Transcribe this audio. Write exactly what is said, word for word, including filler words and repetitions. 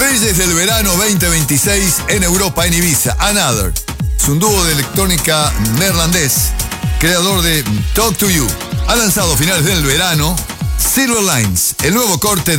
Reyes del verano veinte veintiséis en Europa, en Ibiza. Another. Es un dúo de electrónica neerlandés, creador de Talk to You. Ha lanzado a finales del verano Silver Lines, el nuevo corte